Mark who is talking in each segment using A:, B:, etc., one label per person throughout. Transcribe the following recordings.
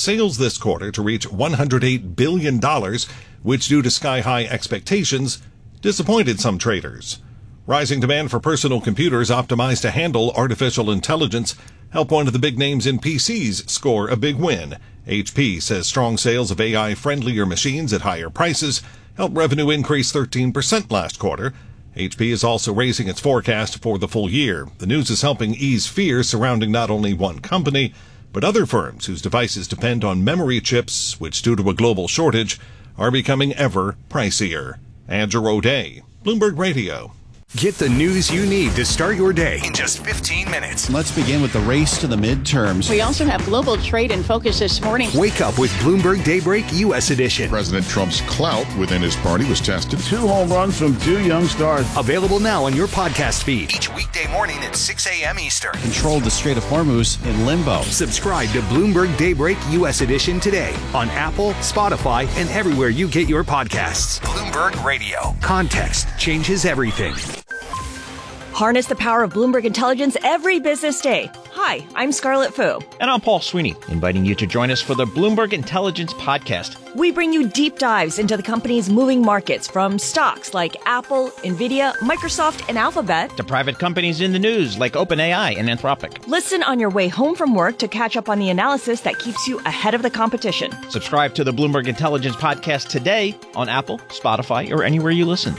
A: sales this quarter to reach $108 billion, which, due to sky-high expectations, disappointed some traders. Rising demand for personal computers optimized to handle artificial intelligence helped one of the big names in PCs score a big win. HP says strong sales of AI-friendlier machines at higher prices helped revenue increase 13% last quarter. HP is also raising its forecast for the full year. The news is helping ease fear surrounding not only one company, but other firms whose devices depend on memory chips, which, due to a global shortage, are becoming ever pricier. Andrew O'Day, Bloomberg Radio.
B: Get the news you need to start your day in just 15 minutes.
C: Let's begin with the race to the midterms.
D: We also have global trade in focus this morning.
B: Wake up with Bloomberg Daybreak U.S. edition.
E: President Trump's clout within his party was tested.
F: 2 home runs from 2 young stars.
B: Available now on your podcast feed. Each weekday morning at 6 a.m. Eastern.
C: Controlled the Strait of Hormuz in limbo.
B: Subscribe to Bloomberg Daybreak U.S. edition today on Apple, Spotify, and everywhere you get your podcasts. Bloomberg Radio. Context changes everything.
G: Harness the power of Bloomberg Intelligence every business day. Hi, I'm Scarlett Fu.
H: And I'm Paul Sweeney, inviting you to join us for the Bloomberg Intelligence Podcast.
G: We bring you deep dives into the company's moving markets, from stocks like Apple, Nvidia, Microsoft, and Alphabet,
H: to private companies in the news like OpenAI and Anthropic.
G: Listen on your way home from work to catch up on the analysis that keeps you ahead of the competition.
H: Subscribe to the Bloomberg Intelligence Podcast today on Apple, Spotify, or anywhere you listen.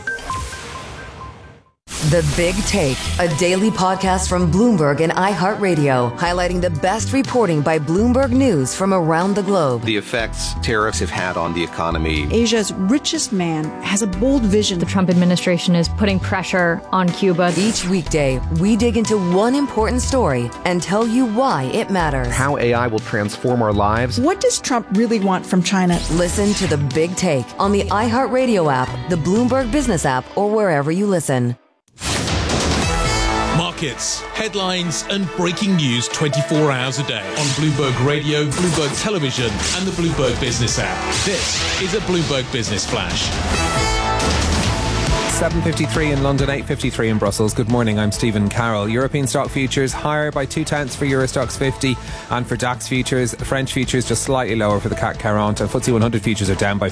I: The Big Take, a daily podcast from Bloomberg and iHeartRadio, highlighting the best reporting by Bloomberg News from around the globe.
J: The effects tariffs have had on the economy.
K: Asia's richest man has a bold vision.
L: The Trump administration is putting pressure on Cuba.
I: Each weekday, we dig into one important story and tell you why it matters.
J: How AI will transform our lives.
K: What does Trump really want from China?
I: Listen to The Big Take on the iHeartRadio app, the Bloomberg Business app, or wherever you listen.
M: Markets, headlines and breaking news 24 hours a day on Bloomberg Radio, Bloomberg Television and the Bloomberg Business app. This is a Bloomberg Business Flash.
N: 7.53 in London, 8.53 in Brussels. Good morning, I'm Stephen Carroll. European stock futures higher by 0.2 for Euro Stoxx 50, and for DAX futures, French futures just slightly lower for the CAC 40, and FTSE 100 futures are down by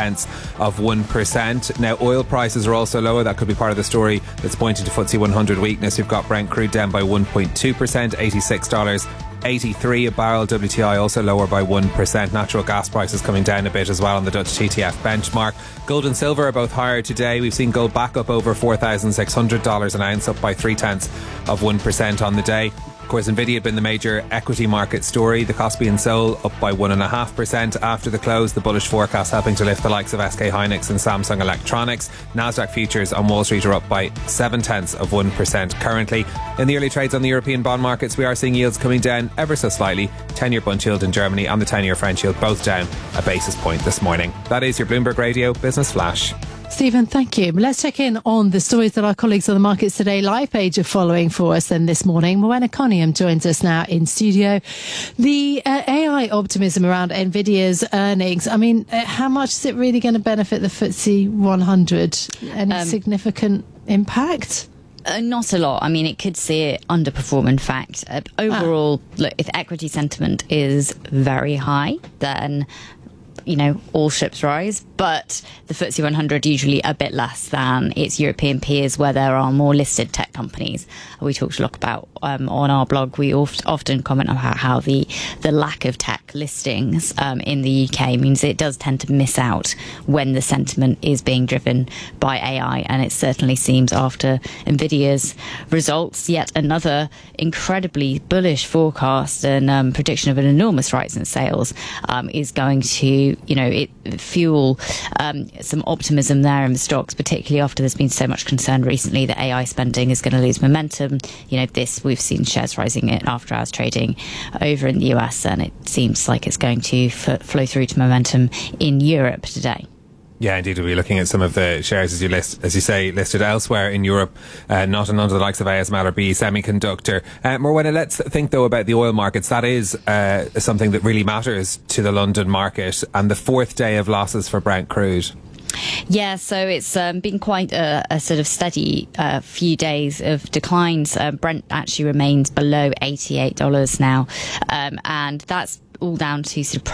N: 0.4%. Now, oil prices are also lower. That could be part of the story that's pointing to FTSE 100 weakness. We've got Brent crude down by 1.2%, $86.83 a barrel. WTI also lower by 1%. Natural gas prices coming down a bit as well on the Dutch TTF benchmark. Gold and silver are both higher today. We've seen gold back up over $4,600 an ounce, up by 0.3% on the day. Of course, Nvidia had been the major equity market story. The Kospi and Seoul up by 1.5% after the close. The bullish forecast helping to lift the likes of SK Hynix and Samsung Electronics. Nasdaq futures on Wall Street are up by 0.7% currently. In the early trades on the European bond markets, we are seeing yields coming down ever so slightly. 10-year bund yield in Germany and the 10-year French yield both down a basis point this morning. That is your Bloomberg Radio Business Flash.
O: Stephen, thank you. Let's check in on the stories that our colleagues on the Markets Today live page are following for us then this morning. Moena Coniam joins us now in studio. The AI optimism around Nvidia's earnings, I mean, how much is it really going to benefit the FTSE 100? Any significant impact?
P: Not a lot. I mean, it could see it underperform, in fact. Overall, look, if equity sentiment is very high, then all ships rise, but the FTSE 100 usually a bit less than its European peers, where there are more listed tech companies. We talked a lot about on our blog. We often comment on how the lack of tech listings in the UK means it does tend to miss out when the sentiment is being driven by AI, and it certainly seems after Nvidia's results, yet another incredibly bullish forecast and prediction of an enormous rise in sales is going to fuel some optimism there in the stocks, particularly after there's been so much concern recently that AI spending is going to lose momentum. We've seen shares rising in after hours trading over in the US, and it seems like it's going to flow through to momentum in Europe today.
N: Yeah, indeed, we'll be looking at some of the shares, as you say, listed elsewhere in Europe, not under the likes of ASML or BE Semiconductor. Morwenna, let's think, though, about the oil markets. That is something that really matters to the London market, and the fourth day of losses for Brent crude.
P: Yeah, so it's been quite a sort of steady few days of declines. Brent actually remains below $88 now, and that's all down to sort of